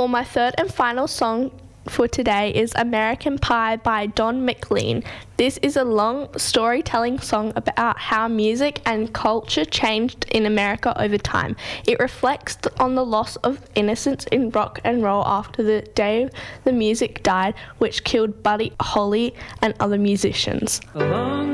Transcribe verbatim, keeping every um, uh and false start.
For my third and final song for today is American Pie by Don McLean. This is a long storytelling song about how music and culture changed in America over time. It reflects on the loss of innocence in rock and roll after the day the music died, which killed Buddy Holly and other musicians. Along